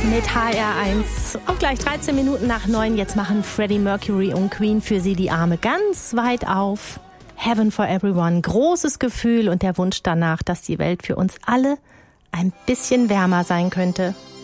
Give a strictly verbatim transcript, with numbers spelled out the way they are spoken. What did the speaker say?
Mit H R eins. Auch gleich dreizehn Minuten nach neun. Jetzt machen Freddie Mercury und Queen für Sie die Arme ganz weit auf. Heaven for Everyone. Großes Gefühl und der Wunsch danach, dass die Welt für uns alle ein bisschen wärmer sein könnte.